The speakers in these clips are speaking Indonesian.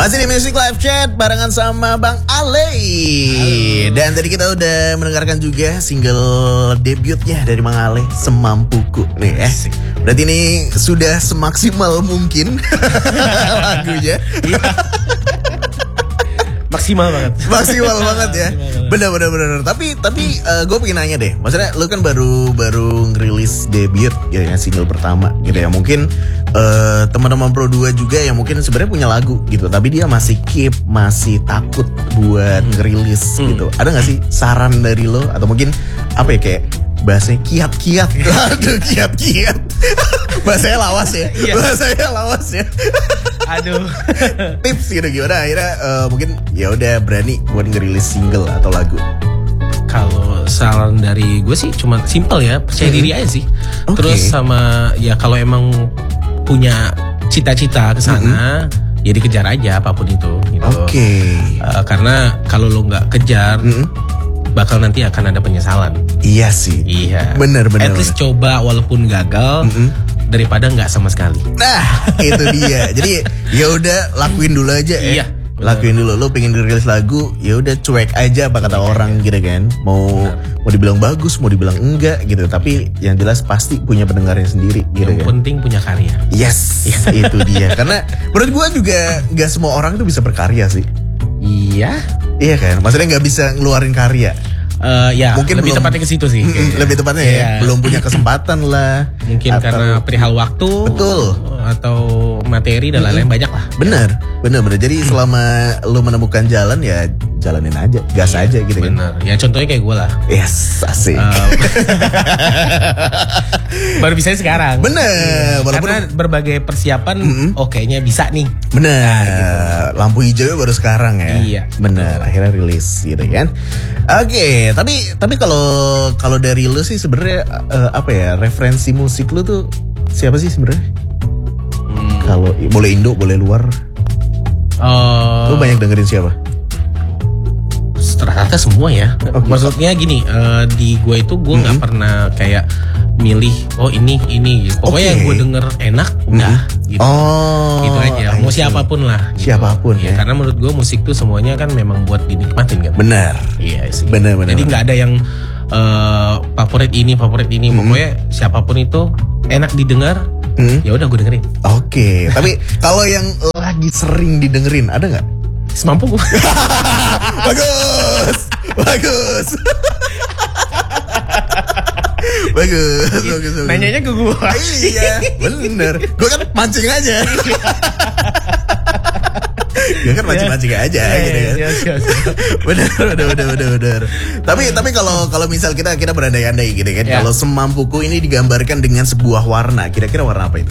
Masih di Music Live Chat barengan sama Bang Ale. Dan tadi kita udah mendengarkan juga single debutnya dari Bang Ale, Semampuku nih Berarti ini sudah semaksimal mungkin lagunya. Maksimal banget. Maksimal banget ya. Bener. Tapi gue pengen nanya deh. Maksudnya lu kan baru ngerilis debut gitu ya, single pertama gitu ya. Mungkin teman-teman Pro 2 juga yang mungkin sebenarnya punya lagu gitu, tapi dia masih takut buat ngerilis gitu. Ada gak sih saran dari lo atau mungkin apa ya, kayak bahasanya kiat-kiat. Aduh, kiat-kiat. Bahasanya lawas ya. Bahasanya lawas ya. Aduh. Tips gitu gimana akhirnya mungkin ya udah berani buat ngerilis single atau lagu. Kalau saran dari gue sih cuma simple ya, percaya diri aja sih. Terus sama ya kalau emang punya cita-cita ke sana, ya dikejar aja apapun itu gitu. Karena kalau lo nggak kejar, bakal nanti akan ada penyesalan. Iya sih. Iya. Bener. At least coba walaupun gagal, daripada nggak sama sekali. Nah, itu dia. Jadi ya udah lakuin dulu aja ya. Iya. Lakuin dulu. Lo pengen rilis lagu, ya udah cuek aja apa kata orang gitu kan. Mau dibilang bagus, mau dibilang enggak gitu. Tapi yang jelas pasti punya pendengarnya sendiri gitu yang kan. penting punya karya. Yes, itu dia. Karena menurut gue juga nggak semua orang tuh bisa berkarya sih. Iya. Iya kan. Maksudnya nggak bisa ngeluarin karya. Ya, mungkin lebih tepatnya ke situ sih. Lebih tepatnya ya, belum punya kesempatan lah. Mungkin karena perihal waktu. Betul. Atau materi dan lain-lain banyak lah. Bener. Jadi selama lu menemukan jalan ya jalanin aja, gas aja gitu kan. Bener. Ya contohnya kayak gue lah. Yes, asik. Baru bisa sekarang. Bener. Karena berbagai persiapan, kayaknya bisa nih. Bener. Gitu. Lampu hijaunya baru sekarang ya. Iya. Bener. Akhirnya rilis gitu kan. Oke, tapi kalau dari lu sih sebenarnya apa ya, referensi musik lu tuh siapa sih sebenarnya? Kalau boleh Indo, boleh luar. Lu banyak dengerin siapa? Rata-rata semua ya. Maksudnya gini, di gue itu gue nggak pernah kayak milih ini gitu. Pokoknya yang gue denger enak udah gitu. Gitu aja. Mau siapapun lah. Gitu. Siapapun ya. Karena menurut gue musik tuh semuanya kan memang buat dinikmatin kan. Benar. Iya sih. Benar. Jadi nggak ada yang favorit ini. Pokoknya siapapun itu enak didengar. Ya udah gue dengerin. Oke. Tapi kalau yang lagi sering didengerin ada nggak? Semampu gue. Bagus. Nanyanya ke gue. Iya, bener. Gue kan mancing aja. Gue kan mancing aja gitu kan. Bener. Tapi kalau misal kita berandai-andai gitu kan. Kalau Semampuku ini digambarkan dengan sebuah warna, kira-kira warna apa itu?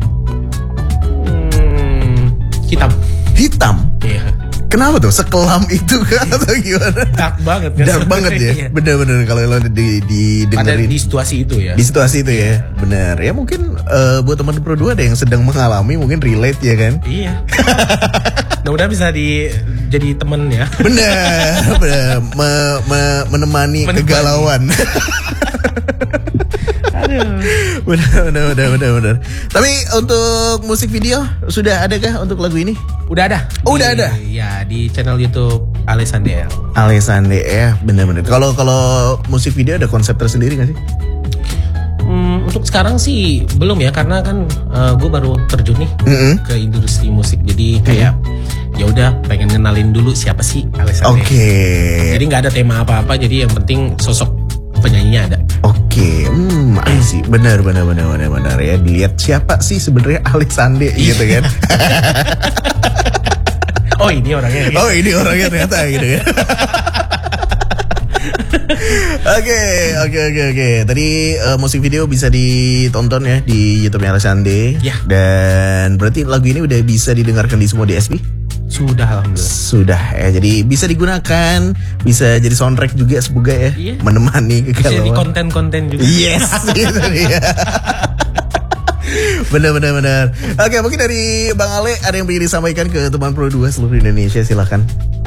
Hitam. Iya. Kenapa tuh? Sekelam itu kan atau gimana? Dark banget kan? Dark banget ya. Bener kalau lo didengerin. Pada di situasi itu ya. Di situasi itu ya. Bener. Ya mungkin buat teman Pro 2 ada yang sedang mengalami, mungkin relate ya kan? Iya. Mudah-mudahan bisa jadi temen ya. Bener. Menemani kegalauan. Aduh. Bener. Tapi untuk musik video sudah ada kah untuk lagu ini? Udah ada. Udah ada. Ya, di channel YouTube Ale Sande. Ya, bener. Kalau musik video ada konsep tersendiri nggak sih? Untuk sekarang sih belum ya, karena kan gue baru terjun nih ke industri musik. Jadi kayak ya udah pengen kenalin dulu siapa sih Ale Sande. Jadi nggak ada tema apa-apa. Jadi yang penting sosok penyanyinya ada. I see. Benar ya. Dilihat siapa sih sebenarnya Ale Sande gitu kan. Ini orangnya. Ini orangnya ternyata gitu ya. Oke. Tadi musik video bisa ditonton ya di YouTube-nya Ale Sande. Ya. Dan berarti lagu ini udah bisa didengarkan di semua DSP? Sudah, alhamdulillah. Sudah ya. Jadi bisa digunakan, bisa jadi soundtrack juga semoga ya. Iya. Menemani kegalauan. Bisa jadi konten-konten juga. Yes, itu dia. Benar. Oke, mungkin dari Bang Ale ada yang ingin disampaikan ke teman Pro 2 seluruh Indonesia, silakan.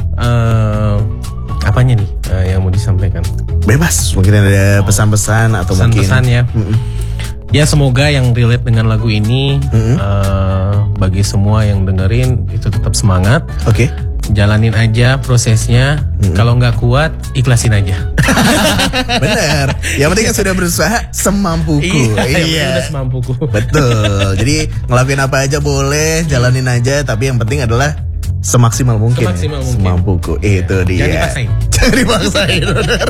Apanya nih yang mau disampaikan? Bebas, mungkin ada pesan-pesan atau pesan-pesan mungkin ya. Ya semoga yang relate dengan lagu ini bagi semua yang dengerin itu tetap semangat. Oke. Jalanin aja prosesnya. Kalau nggak kuat, ikhlasin aja. Bener. Yang penting kan sudah berusaha semampuku. Iya. Udah semampuku. Betul. Jadi ngelakuin apa aja boleh, jalanin aja. Tapi yang penting adalah semaksimal mungkin. Semaksimal mungkin. Semampuku. Itu dia. Jangan dipaksain. Jangan dipaksain.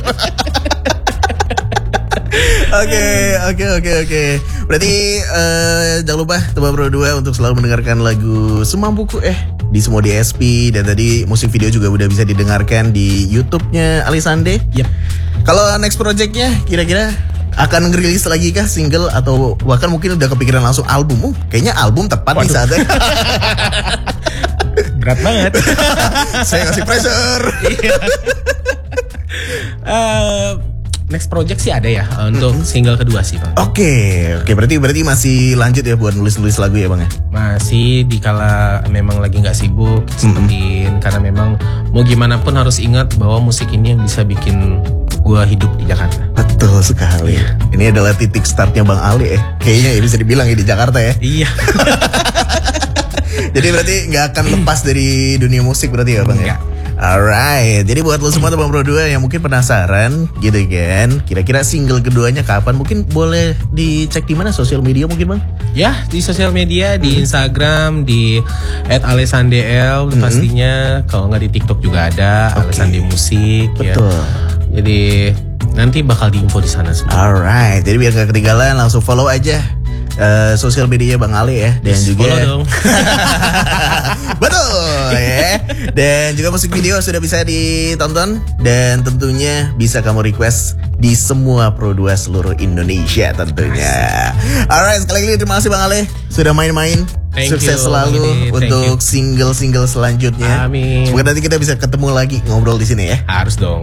Oke. Berarti jangan lupa Tembak Pro 2 untuk selalu mendengarkan lagu Semampuku di semua DSP, dan tadi musik video juga udah bisa didengarkan di YouTube-nya Alisande. Yep. Kalau next project-nya kira-kira akan ngerilis lagi kah single atau bahkan mungkin udah kepikiran langsung album? Kayaknya album tepat nih saatnya. Berat banget. Saya ngasih pressure. Next project sih ada ya untuk single kedua sih Bang. Oke, berarti masih lanjut ya buat nulis lagu ya Bang ya? Masih dikala memang lagi nggak sibuk sempetin, karena memang mau gimana pun harus ingat bahwa musik ini yang bisa bikin gua hidup di Jakarta. Betul sekali. Ini adalah titik startnya Bang Ali kayaknya ya bisa dibilang ya di Jakarta ya. Iya. Jadi berarti nggak akan lepas dari dunia musik berarti ya Bang ya? Alright, jadi buat lo semua Tembak Pro 2 yang mungkin penasaran gitu kan, kira-kira single keduanya kapan? Mungkin boleh dicek di mana, sosial media mungkin Bang? Ya, di sosial media, di Instagram, di @alessandel pastinya. Kalau nggak di TikTok juga ada, Alessande Musik. Betul. Ya. Jadi nanti bakal diinfo di sana semua. Alright, jadi biar nggak ketinggalan langsung follow aja sosial media Bang Ali ya, dan juga follow dong. Betul ya. Dan juga musik video sudah bisa ditonton dan tentunya bisa kamu request di semua Pro 2 seluruh Indonesia tentunya. Alright, sekali lagi terima kasih Bang Ale sudah main-main. Sukses selalu untuk single-single selanjutnya. Amin. Semoga nanti kita bisa ketemu lagi ngobrol di sini ya. Harus dong.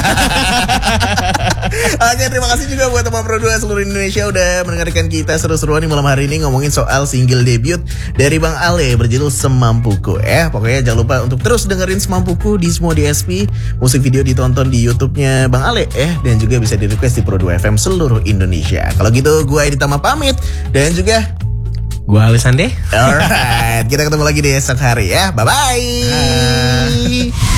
Oke, terima kasih juga buat Tembak Pro 2 seluruh Indonesia udah mendengarkan kita seru-seruan di malam hari ini ngomongin soal single debut dari Bang Ale berjudul Semampuku. Pokoknya jangan lupa untuk terus dengerin Semampuku di semua DSP. Musik video ditonton di YouTube-nya Bang Ale dan juga bisa di request di Pro 2 FM seluruh Indonesia. Kalau gitu gue Edi Tama pamit dan juga gua Alessande. Alright, kita ketemu lagi di esok hari ya. Bye-bye.